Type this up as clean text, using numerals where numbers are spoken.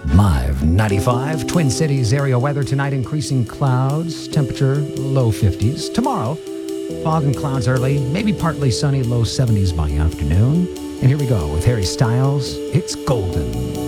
Live 95, Twin Cities area weather tonight, increasing clouds, temperature low 50s. Tomorrow, fog and clouds early, maybe partly sunny, low 70s by afternoon. And here we go with Harry Styles. It's Golden.